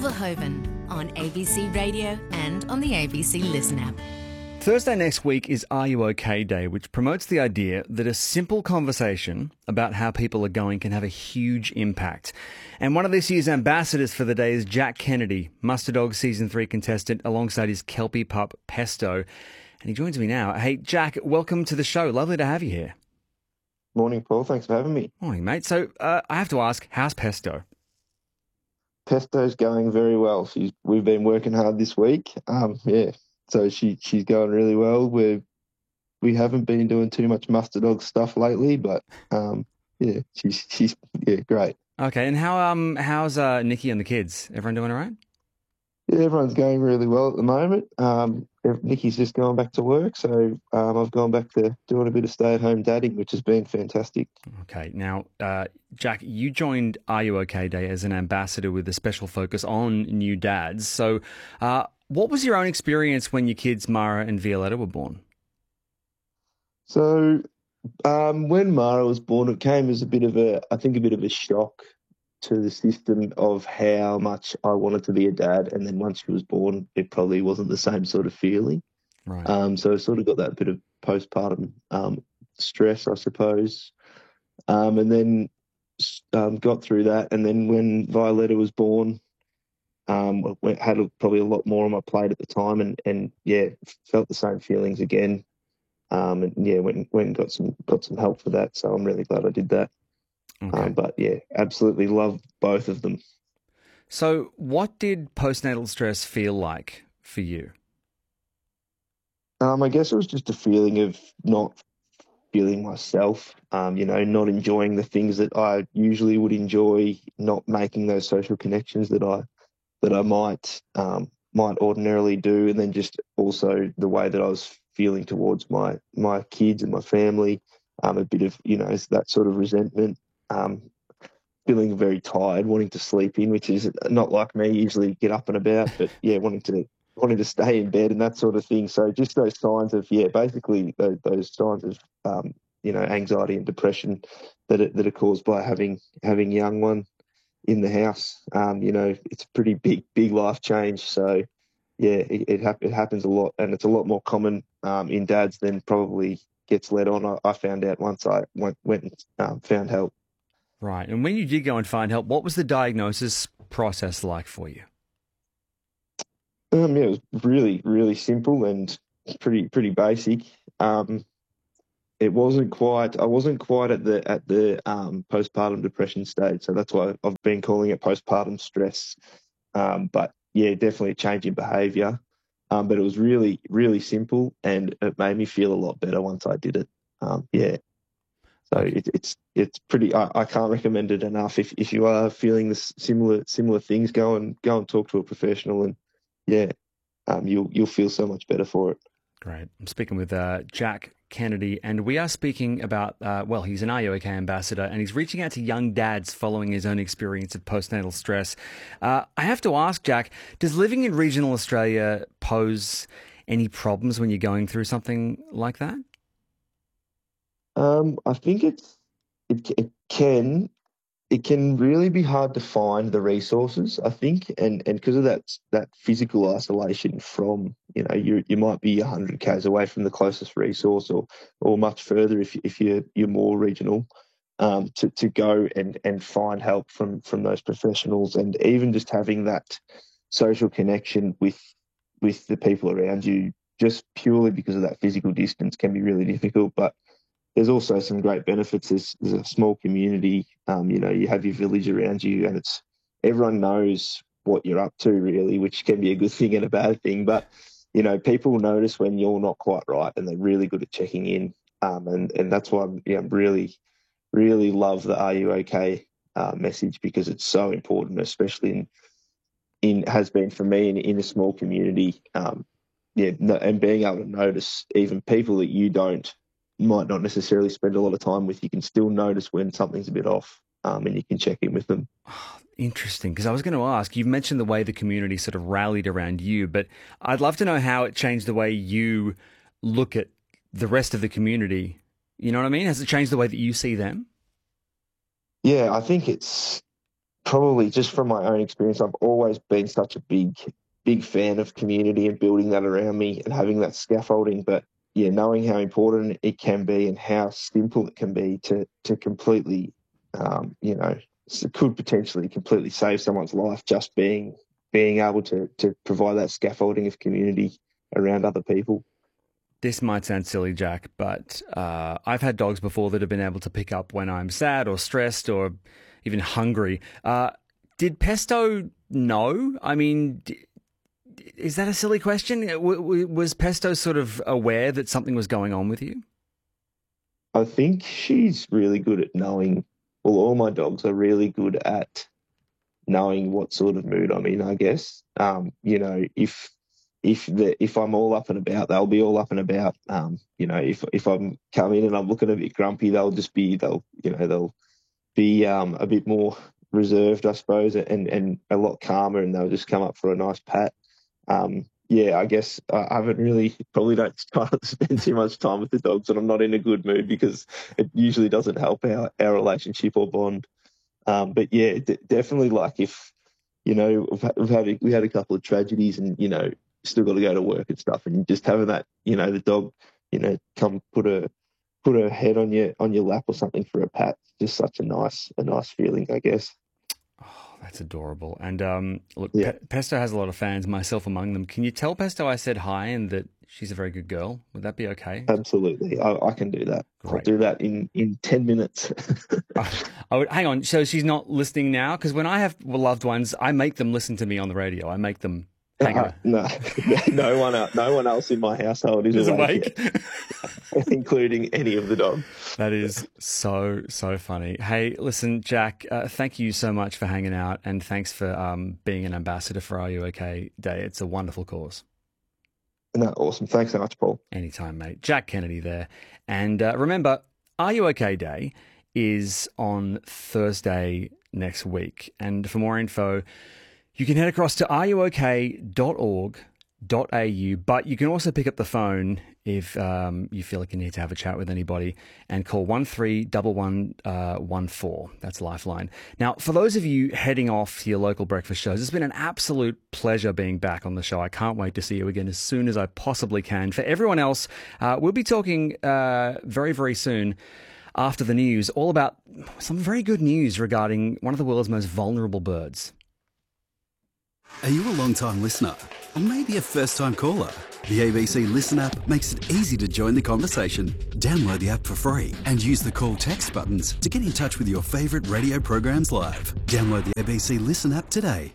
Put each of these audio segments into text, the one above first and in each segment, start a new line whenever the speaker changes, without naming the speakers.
Verhoeven on ABC Radio and on the ABC Listen app.
Thursday next week is Are You OK Day, which promotes the idea that a simple conversation about how people are going can have a huge impact. And one of this year's ambassadors for the day is Jack Kennedy, Muster Dog Season 3 contestant, alongside his Kelpie pup, Pesto. And he joins me now. Hey, Jack, welcome to the show. Lovely to have you here.
Morning, Paul. Thanks for having me.
Morning, mate. So I have to ask, how's Pesto?
Pesto's going very well. We've been working hard this week. So she's going really well. We haven't been doing too much Muster Dog stuff lately, but she's great.
Okay, and how's Nikki and the kids? Everyone doing all right?
Yeah, everyone's going really well at the moment. Nikki's just going back to work, so I've gone back to doing a bit of stay-at-home dadding, which has been fantastic.
Okay, now, Jack, you joined Are You OK Day as an ambassador with a special focus on new dads. So what was your own experience when your kids, Mara and Violetta, were born?
So when Mara was born, it came as a bit of a shock to the system of how much I wanted to be a dad. And then once she was born, it probably wasn't the same sort of feeling.
Right.
So I sort of got that bit of postpartum stress, I suppose. And then got through that. And then when Violetta was born, had probably a lot more on my plate at the time, and felt the same feelings again. Went and got some help for that. So I'm really glad I did that.
Okay.
Absolutely love both of them.
So what did postnatal stress feel like for you?
I guess it was just a feeling of not feeling myself, not enjoying the things that I usually would enjoy, not making those social connections that I might ordinarily do, and then just also the way that I was feeling towards my kids and my family, a bit of, that sort of resentment. Feeling very tired, wanting to sleep in, which is not like me, usually get up and about, but wanting to stay in bed and that sort of thing. So just those signs of, basically those signs of, anxiety and depression that are caused by having young one in the house. It's a pretty big life change. So it happens a lot, and it's a lot more common in dads than probably gets let on. I found out once I went and found help.
Right. And when you did go and find help, what was the diagnosis process like for you?
It was really, really simple and pretty basic. It wasn't quite. I wasn't quite at the postpartum depression stage, so that's why I've been calling it postpartum stress. But definitely a change in behaviour. But it was really, really simple, and it made me feel a lot better once I did it. So it's pretty. I can't recommend it enough. If you are feeling this similar things, go and talk to a professional, and you'll feel so much better for it.
Great. I'm speaking with Jack Kennedy, and we are speaking about he's an Are You OK ambassador, and he's reaching out to young dads following his own experience of postnatal stress. I have to ask, Jack, does living in regional Australia pose any problems when you're going through something like that?
I think it can really be hard to find the resources, I think, and because of that physical isolation from, you might be 100 k's away from the closest resource, or much further if you're more regional, to go and find help from those professionals, and even just having that social connection with the people around you, just purely because of that physical distance, can be really difficult. But there's also some great benefits. There's a small community. You have your village around you, and everyone knows what you're up to, really, which can be a good thing and a bad thing. But people notice when you're not quite right, and they're really good at checking in. And that's why I really, really love the Are You OK message, because it's so important, especially has been for me in a small community. And being able to notice even people that you might not necessarily spend a lot of time with, you can still notice when something's a bit off, and you can check in with them.
Oh, interesting, because I was going to ask, you've mentioned the way the community sort of rallied around you, but I'd love to know how it changed the way you look at the rest of the community. You know what I mean? Has it changed the way that you see them?
Yeah, I think it's probably just from my own experience, I've always been such a big fan of community and building that around me and having that scaffolding. But yeah, knowing how important it can be and how simple it can be to completely, could potentially completely save someone's life, just being able to provide that scaffolding of community around other people.
This might sound silly, Jack, but I've had dogs before that have been able to pick up when I'm sad or stressed or even hungry. Did Pesto know? I mean, is that a silly question? Was Pesto sort of aware that something was going on with you?
I think she's really good at knowing. Well, all my dogs are really good at knowing what sort of mood I'm in, I guess. If I'm all up and about, they'll be all up and about. If I'm coming and I'm looking a bit grumpy, they'll be a bit more reserved, I suppose, and a lot calmer, and they'll just come up for a nice pat. I guess I haven't really, probably don't try to spend too much time with the dogs when I'm not in a good mood, because it usually doesn't help our relationship or bond. But yeah, definitely, like, if, we had a couple of tragedies and, still got to go to work and stuff, and just having that, the dog, come put her head on your lap or something for a pat, just such a nice feeling, I guess.
Oh, that's adorable. And look,
Yeah.
Pesto has a lot of fans, myself among them. Can you tell Pesto I said hi and that she's a very good girl? Would that be okay?
Absolutely. I can do that.
Great.
I'll do that in 10 minutes.
I would, hang on. So she's not listening now? Because when I have loved ones, I make them listen to me on the radio. I make them hang on.
No one else in my household is awake yet, including any of the dogs.
That is so funny. Hey, listen, Jack, thank you so much for hanging out, and thanks for being an ambassador for Are You OK Day. It's a wonderful cause.
No, awesome. Thanks so much, Paul.
Anytime, mate. Jack Kennedy there. And remember, Are You OK Day is on Thursday next week. And for more info, you can head across to areyouok.org.au, but you can also pick up the phone if you feel like you need to have a chat with anybody, and call 131114. That's Lifeline. Now, for those of you heading off to your local breakfast shows, it's been an absolute pleasure being back on the show. I can't wait to see you again as soon as I possibly can. For everyone else, we'll be talking very, very soon after the news, all about some very good news regarding one of the world's most vulnerable birds.
Are you a long-time listener? Or maybe a first-time caller? The ABC Listen app makes it easy to join the conversation. Download the app for free and use the call text buttons to get in touch with your favourite radio programs live. Download the ABC Listen app today.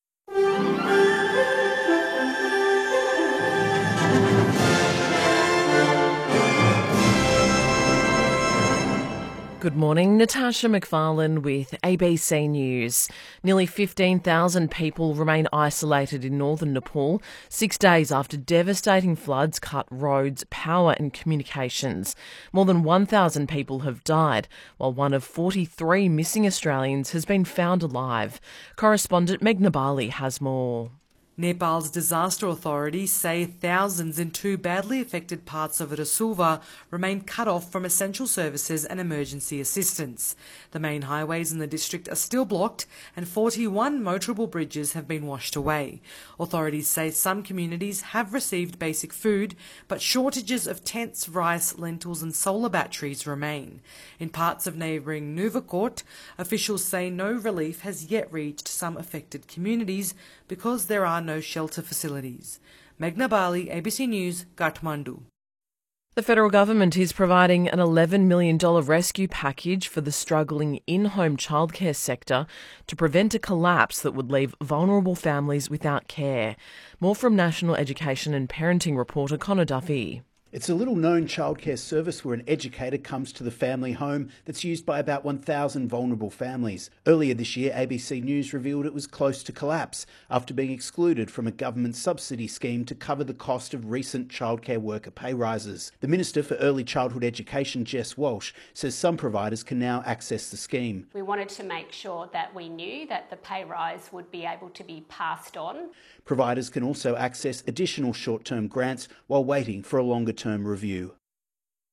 Good morning, Natasha McFarlane with ABC News. Nearly 15,000 people remain isolated in northern Nepal 6 days after devastating floods cut roads, power and communications. More than 1,000 people have died, while one of 43 missing Australians has been found alive. Correspondent Meghna Bali has more.
Nepal's disaster authorities say thousands in two badly affected parts of Rasulva remain cut off from essential services and emergency assistance. The main highways in the district are still blocked and 41 motorable bridges have been washed away. Authorities say some communities have received basic food, but shortages of tents, rice, lentils and solar batteries remain. In parts of neighbouring Nuvakot, officials say no relief has yet reached some affected communities because there are no shelter facilities. Meghna Bali, ABC News, Kathmandu.
The federal government is providing an $11 million rescue package for the struggling in-home childcare sector to prevent a collapse that would leave vulnerable families without care. More from National Education and Parenting reporter Connor Duffy.
It's a little-known childcare service where an educator comes to the family home that's used by about 1,000 vulnerable families. Earlier this year, ABC News revealed it was close to collapse after being excluded from a government subsidy scheme to cover the cost of recent childcare worker pay rises. The Minister for Early Childhood Education, Jess Walsh, says some providers can now access the scheme.
We wanted to make sure that we knew that the pay rise would be able to be passed on.
Providers can also access additional short-term grants while waiting for a longer-term review.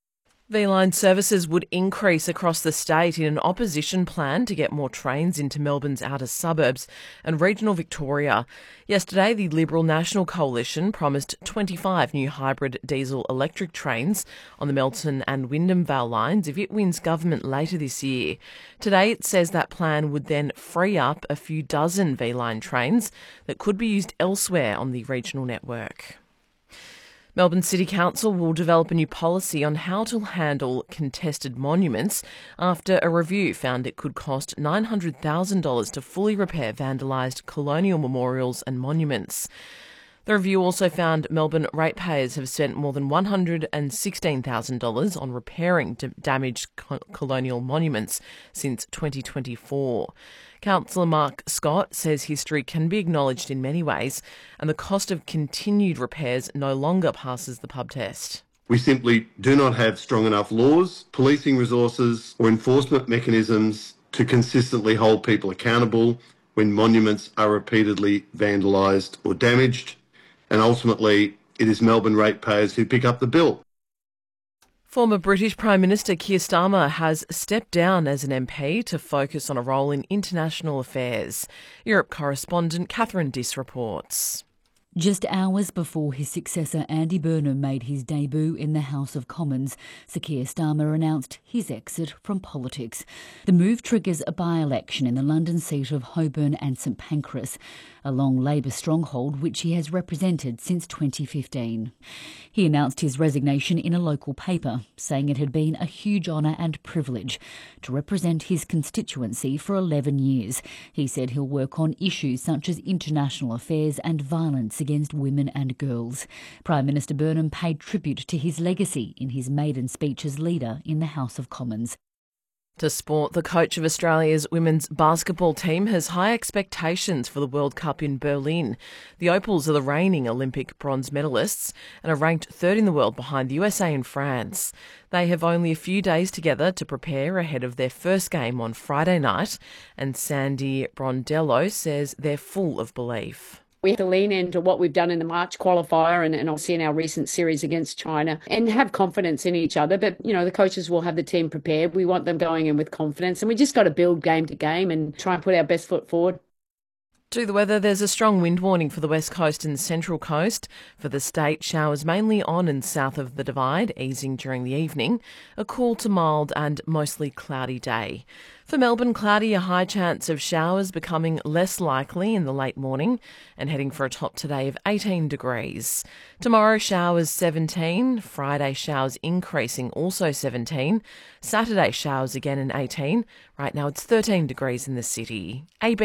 V-Line services would increase across the state in an opposition plan to get more trains into Melbourne's outer suburbs and regional Victoria. Yesterday, the Liberal National Coalition promised 25 new hybrid diesel-electric trains on the Melton and Wyndham Vale lines if it wins government later this year. Today, it says that plan would then free up a few dozen V-Line trains that could be used elsewhere on the regional network. Melbourne City Council will develop a new policy on how to handle contested monuments after a review found it could cost $900,000 to fully repair vandalised colonial memorials and monuments. The review also found Melbourne ratepayers have spent more than $116,000 on repairing damaged colonial monuments since 2024. Councillor Mark Scott says history can be acknowledged in many ways and the cost of continued repairs no longer passes the pub test.
We simply do not have strong enough laws, policing resources or enforcement mechanisms to consistently hold people accountable when monuments are repeatedly vandalised or damaged. And ultimately, it is Melbourne ratepayers who pick up the bill.
Former British Prime Minister Keir Starmer has stepped down as an MP to focus on a role in international affairs. Europe correspondent Catherine Diss reports.
Just hours before his successor Andy Burnham made his debut in the House of Commons, Sir Keir Starmer announced his exit from politics. The move triggers a by-election in the London seat of Holborn and St Pancras, a long Labor stronghold which he has represented since 2015. He announced his resignation in a local paper, saying it had been a huge honour and privilege to represent his constituency for 11 years. He said he'll work on issues such as international affairs and violence against women and girls. Prime Minister Burnham paid tribute to his legacy in his maiden speech as leader in the House of Commons.
To sport, the coach of Australia's women's basketball team has high expectations for the World Cup in Berlin. The Opals are the reigning Olympic bronze medalists and are ranked third in the world behind the USA and France. They have only a few days together to prepare ahead of their first game on Friday night, and Sandy Brondello says they're full of belief.
We have to lean into what we've done in the March qualifier and obviously in our recent series against China and have confidence in each other. But, you know, the coaches will have the team prepared. We want them going in with confidence and we just got to build game to game and try and put our best foot forward.
To the weather, there's a strong wind warning for the west coast and central coast. For the state, showers mainly on and south of the Divide, easing during the evening. A cool to mild and mostly cloudy day. For Melbourne, cloudy, a high chance of showers becoming less likely in the late morning and heading for a top today of 18 degrees. Tomorrow, showers 17. Friday, showers increasing, also 17. Saturday, showers again in 18. Right now, it's 13 degrees in the city.